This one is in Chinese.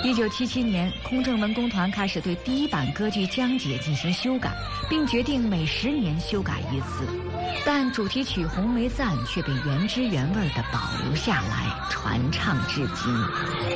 1977年，空政文工团开始对第一版歌剧《江姐》进行修改，并决定每10年修改一次。但主题曲《红梅赞》却被原汁原味地保留下来，传唱至今。